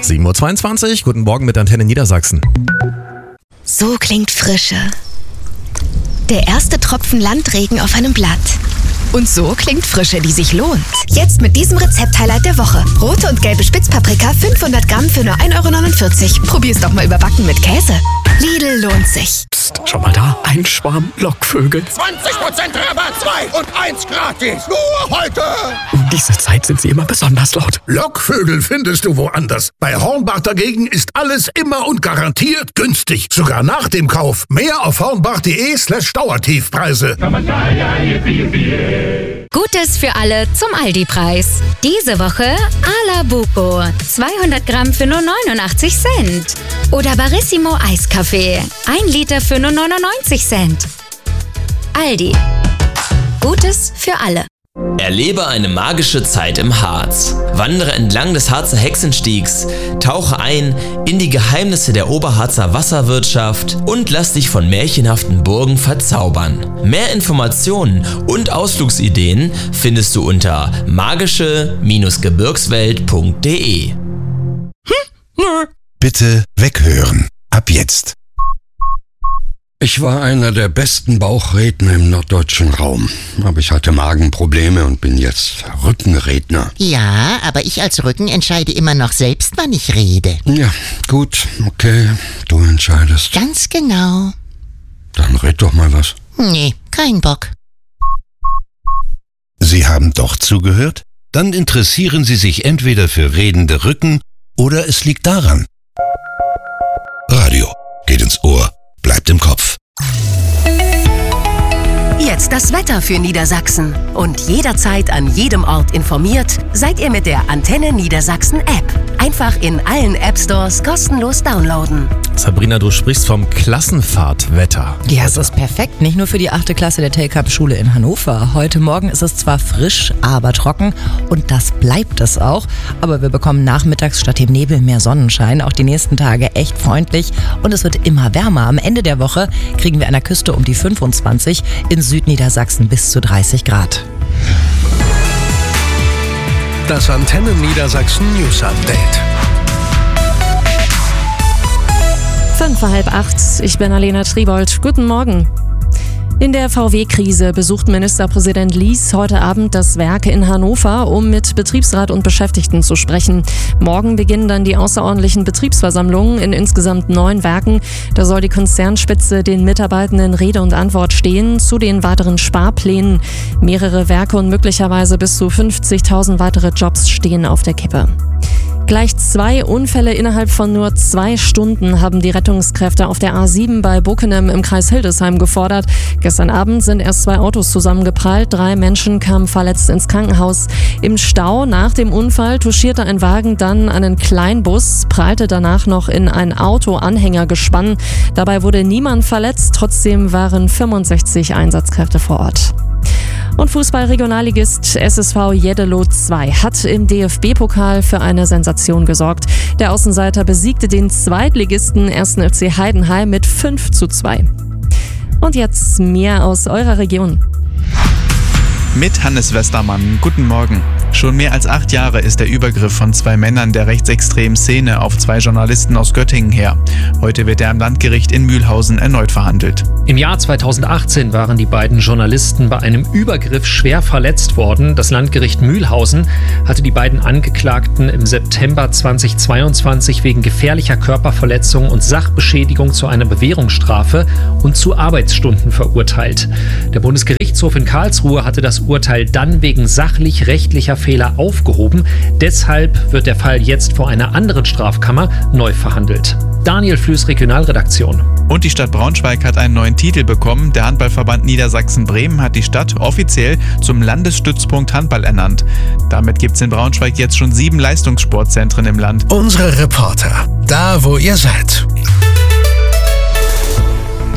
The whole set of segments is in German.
7:22 Uhr, guten Morgen mit Antenne Niedersachsen. So klingt Frische. Der erste Tropfen Landregen auf einem Blatt. Und so klingt Frische, die sich lohnt. Jetzt mit diesem Rezept-Highlight der Woche. Rote und gelbe Spitzpaprika, 500 Gramm für nur 1,49 €. Probier's doch mal überbacken mit Käse. Lidl lohnt sich. Psst, schau mal da. Ein Schwarm Lockvögel. 20% Rabatt, 2 und 1 gratis. Nur heute. Um diese Zeit sind sie immer besonders laut. Lockvögel findest du woanders. Bei Hornbach dagegen ist alles immer und garantiert günstig. Sogar nach dem Kauf. Mehr auf hornbach.de/Dauertiefpreise. Gutes für alle zum Aldi-Preis. Diese Woche Alabuco. 200 Gramm für nur 89 Cent. Oder Barissimo Eiskaffee. 1 Liter für nur 99 Cent. Aldi. Gutes für alle. Erlebe eine magische Zeit im Harz. Wandere entlang des Harzer Hexenstiegs, tauche ein in die Geheimnisse der Oberharzer Wasserwirtschaft und lass dich von märchenhaften Burgen verzaubern. Mehr Informationen und Ausflugsideen findest du unter magische-gebirgswelt.de. Bitte weghören. Ab jetzt. Ich war einer der besten Bauchredner im norddeutschen Raum. Aber ich hatte Magenprobleme und bin jetzt Rückenredner. Ja, aber ich als Rücken entscheide immer noch selbst, wann ich rede. Ja, gut, okay, du entscheidest. Ganz genau. Dann red doch mal was. Nee, kein Bock. Sie haben doch zugehört? Dann interessieren Sie sich entweder für redende Rücken oder es liegt daran. Radio geht ins Ohr, bleibt im Kopf. Jetzt das Wetter für Niedersachsen. Und jederzeit an jedem Ort informiert seid ihr mit der Antenne Niedersachsen App. Einfach in allen App-Stores kostenlos downloaden. Sabrina, du sprichst vom Klassenfahrtwetter. Ja, es ist perfekt. Nicht nur für die 8. Klasse der Telkamp-Schule in Hannover. Heute Morgen ist es zwar frisch, aber trocken. Und das bleibt es auch. Aber wir bekommen nachmittags statt dem Nebel mehr Sonnenschein. Auch die nächsten Tage echt freundlich. Und es wird immer wärmer. Am Ende der Woche kriegen wir an der Küste um die 25, in Südniedersachsen bis zu 30 Grad. Das Antenne Niedersachsen News Update. 7:55. Ich bin Alena Triebold. Guten Morgen. In der VW-Krise besucht Ministerpräsident Lies heute Abend das Werk in Hannover, um mit Betriebsrat und Beschäftigten zu sprechen. Morgen beginnen dann die außerordentlichen Betriebsversammlungen in insgesamt 9 Werken. Da soll die Konzernspitze den Mitarbeitenden Rede und Antwort stehen zu den weiteren Sparplänen. Mehrere Werke und möglicherweise bis zu 50.000 weitere Jobs stehen auf der Kippe. Gleich 2 Unfälle innerhalb von nur 2 Stunden haben die Rettungskräfte auf der A7 bei Bockenem im Kreis Hildesheim gefordert. Gestern Abend sind erst 2 Autos zusammengeprallt, 3 Menschen kamen verletzt ins Krankenhaus. Im Stau nach dem Unfall touchierte ein Wagen dann einen Kleinbus, prallte danach noch in ein Autoanhängergespann. Dabei wurde niemand verletzt, trotzdem waren 65 Einsatzkräfte vor Ort. Und Fußball-Regionalligist SSV Jeddelo 2 hat im DFB-Pokal für eine Sensation gesorgt. Der Außenseiter besiegte den Zweitligisten 1. FC Heidenheim mit 5:2. Und jetzt mehr aus eurer Region. Mit Hannes Westermann. Guten Morgen. Schon mehr als 8 Jahre ist der Übergriff von 2 Männern der rechtsextremen Szene auf 2 Journalisten aus Göttingen her. Heute wird er am Landgericht in Mühlhausen erneut verhandelt. Im Jahr 2018 waren die beiden Journalisten bei einem Übergriff schwer verletzt worden. Das Landgericht Mühlhausen hatte die beiden Angeklagten im September 2022 wegen gefährlicher Körperverletzung und Sachbeschädigung zu einer Bewährungsstrafe und zu Arbeitsstunden verurteilt. Der Bundesgerichtshof in Karlsruhe hatte das Urteil dann wegen sachlich-rechtlicher Fehler aufgehoben. Deshalb wird der Fall jetzt vor einer anderen Strafkammer neu verhandelt. Daniel Flüß, Regionalredaktion. Und die Stadt Braunschweig hat einen neuen Titel bekommen. Der Handballverband Niedersachsen-Bremen hat die Stadt offiziell zum Landesstützpunkt Handball ernannt. Damit gibt es in Braunschweig jetzt schon 7 Leistungssportzentren im Land. Unsere Reporter, da wo ihr seid.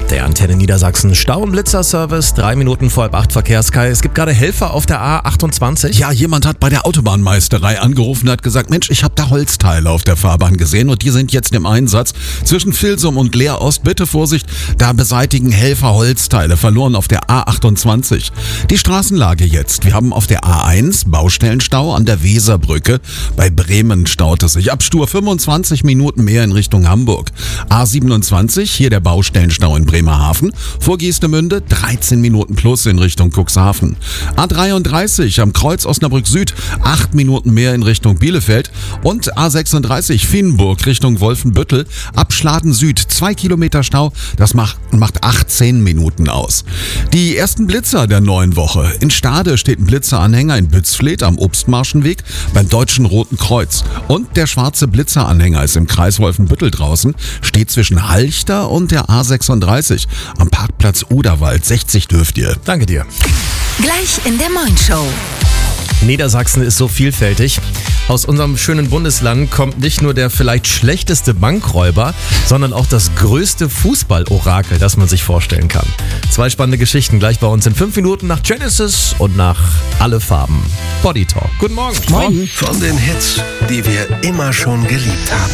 der Antenne Niedersachsen Stau- und Blitzer-Service, 3 Minuten vor 7:30 Verkehrskei. Es gibt gerade Helfer auf der A28. Ja, jemand hat bei der Autobahnmeisterei angerufen und hat gesagt, Mensch, ich habe da Holzteile auf der Fahrbahn gesehen und die sind jetzt im Einsatz. Zwischen Vilsum und Leerost, bitte Vorsicht, da beseitigen Helfer Holzteile, verloren auf der A28. Die Straßenlage jetzt. Wir haben auf der A1 Baustellenstau an der Weserbrücke. Bei Bremen staut es sich. Abstur 25 Minuten mehr in Richtung Hamburg. A27, hier der Baustellenstau in Bremerhaven. Vor Geestemünde 13 Minuten plus in Richtung Cuxhaven. A33 am Kreuz Osnabrück Süd 8 Minuten mehr in Richtung Bielefeld. Und A36 Fienburg Richtung Wolfenbüttel. Ab Schladen Süd 2 Kilometer Stau. Das macht 18 Minuten aus. Die ersten Blitzer der neuen Woche. In Stade steht ein Blitzeranhänger in Bützfleth am Obstmarschenweg beim Deutschen Roten Kreuz. Und der schwarze Blitzeranhänger ist im Kreis Wolfenbüttel draußen, steht zwischen Halchter und der A36 am Parkplatz Oderwald. 60 dürft ihr. Danke dir. Gleich in der Morning-Show. Niedersachsen ist so vielfältig. Aus unserem schönen Bundesland kommt nicht nur der vielleicht schlechteste Bankräuber, sondern auch das größte Fußballorakel, das man sich vorstellen kann. 2 spannende Geschichten gleich bei uns in 5 Minuten nach Genesis und nach Alle Farben. Body Talk. Guten Morgen. Moin. Von den Hits, die wir immer schon geliebt haben.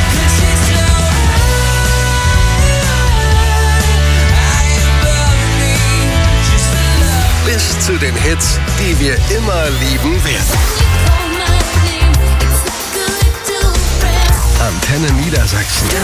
Bis zu den Hits, die wir immer lieben werden. Antenne Niedersachsen.